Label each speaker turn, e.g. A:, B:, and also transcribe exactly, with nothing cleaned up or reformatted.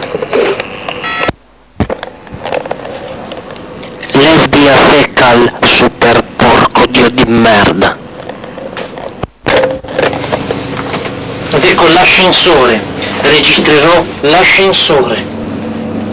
A: Lesbia fecal, super porco dio di merda. Ed ecco l'ascensore, registrerò l'ascensore.